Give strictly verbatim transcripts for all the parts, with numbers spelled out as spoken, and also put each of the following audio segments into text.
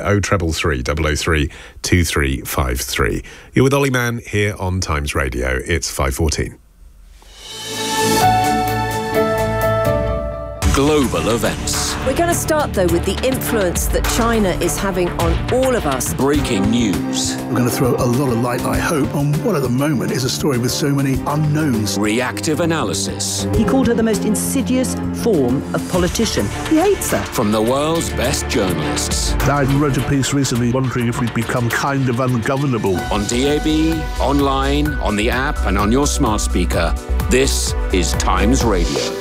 oh treble three, double oh three, two three five three. You're with Ollie Mann here on Times Radio. It's five fourteen. Global events. We're going to start, though, with the influence that China is having on all of us. Breaking news. We're going to throw a lot of light, I hope, on what at the moment is a story with so many unknowns. Reactive analysis. He called her the most insidious form of politician. He hates her. From the world's best journalists. I wrote a piece recently wondering if we'd become kind of ungovernable. On D A B, online, on the app, and on your smart speaker. This is Times Radio.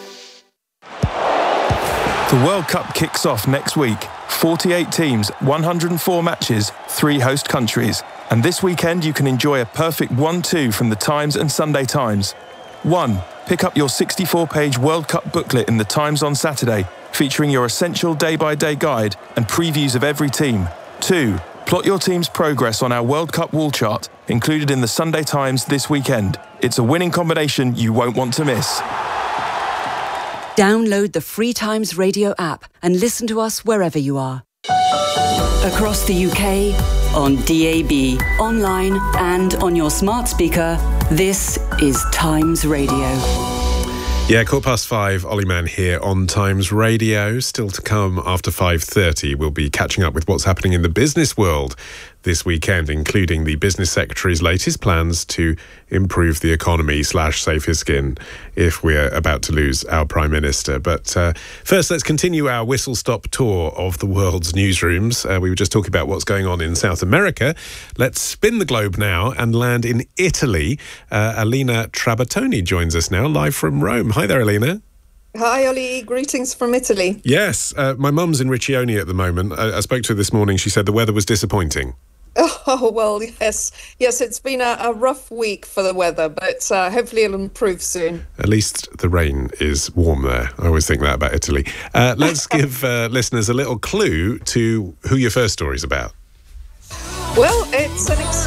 The World Cup kicks off next week. forty-eight teams, one hundred four matches, three host countries. And this weekend you can enjoy a perfect one two from the Times and Sunday Times. One, pick up your sixty-four page World Cup booklet in the Times on Saturday, featuring your essential day-by-day guide and previews of every team. Two, plot your team's progress on our World Cup wall chart, included in the Sunday Times this weekend. It's a winning combination you won't want to miss. Download the free Times Radio app and listen to us wherever you are. Across the U K, on D A B, online and on your smart speaker, this is Times Radio. Yeah, quarter past five, Ollie Mann here on Times Radio. Still to come after five thirty, we'll be catching up with what's happening in the business world this weekend, including the Business Secretary's latest plans to improve the economy slash save his skin if we're about to lose our Prime Minister. But uh, first, let's continue our whistle-stop tour of the world's newsrooms. Uh, we were just talking about what's going on in South America. Let's spin the globe now and land in Italy. Uh, Alina Trabattoni joins us now, live from Rome. Hi there, Alina. Hi, Ollie. Greetings from Italy. Yes, uh, my mum's in Riccione at the moment. I, I spoke to her this morning. She said the weather was disappointing. Oh, well, yes. Yes, it's been a, a rough week for the weather, but uh, hopefully it'll improve soon. At least the rain is warm there. I always think that about Italy. Uh, let's give uh, listeners a little clue to who your first story is about. Well, it's an... Ex-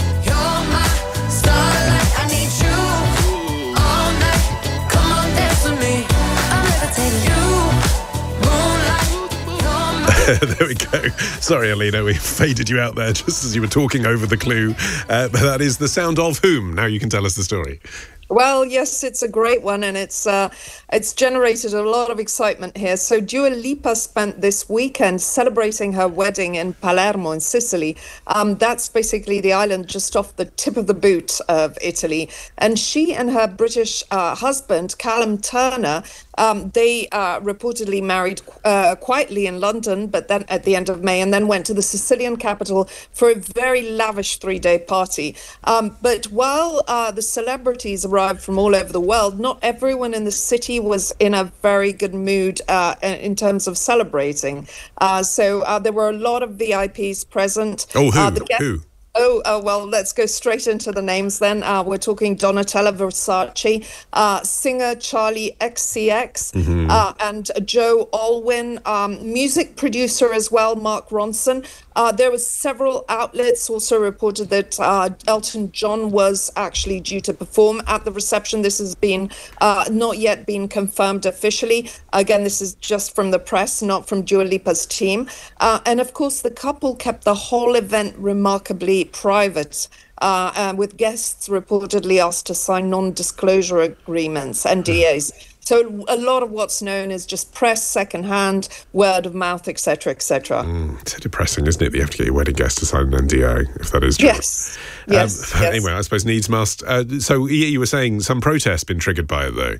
There we go. Sorry, Alina, we faded you out there just as you were talking over the clue. Uh, but that is The Sound of Whom. Now you can tell us the story. Well, yes, it's a great one, and it's uh, it's generated a lot of excitement here. So Dua Lipa spent this weekend celebrating her wedding in Palermo in Sicily. Um, that's basically the island just off the tip of the boot of Italy. And she and her British uh, husband, Callum Turner, um, they uh, reportedly married uh, quietly in London, but then at the end of May, and then went to the Sicilian capital for a very lavish three-day party. Um, but while uh, the celebrities arrived from all over the world, not everyone in the city was in a very good mood uh, in terms of celebrating. Uh, so uh, there were a lot of V I Ps present. Oh, who? Uh, the guest- who? Oh, uh, well, let's go straight into the names then. Uh, we're talking Donatella Versace, uh, singer Charlie X C X, mm-hmm. uh, and Joe Alwyn, um, music producer as well, Mark Ronson. Uh, there were several outlets also reported that uh, Elton John was actually due to perform at the reception. This has been uh, not yet been confirmed officially. Again, this is just from the press, not from Dua Lipa's team. Uh, and of course, the couple kept the whole event remarkably private, uh, uh, with guests reportedly asked to sign non-disclosure agreements, N D As. So a lot of what's known as just press, secondhand, word of mouth, et cetera, et cetera. Mm, it's so depressing, isn't it, that you have to get your wedding guest to sign an N D A, if that is true. Yes, yes, um, yes. Anyway, I suppose needs must. Uh, so you were saying some protests been triggered by it, though?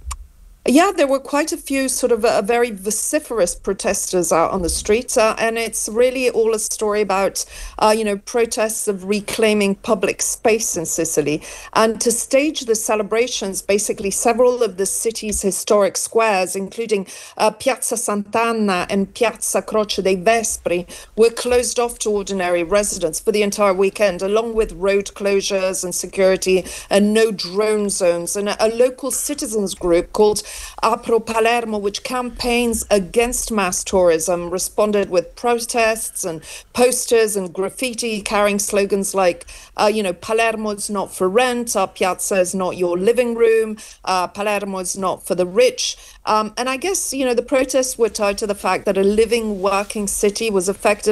Yeah, there were quite a few sort of uh, very vociferous protesters out on the streets, uh, and it's really all a story about, uh, you know, protests of reclaiming public space in Sicily. And to stage the celebrations, basically several of the city's historic squares, including uh, Piazza Sant'Anna and Piazza Croce dei Vespri, were closed off to ordinary residents for the entire weekend, along with road closures and security and no drone zones. And a, a local citizens group called Apro Palermo, which campaigns against mass tourism, responded with protests and posters and graffiti carrying slogans like, uh, you know, Palermo is not for rent, our piazza is not your living room, uh, Palermo is not for the rich. Um, and I guess, you know, the protests were tied to the fact that a living, working city was affected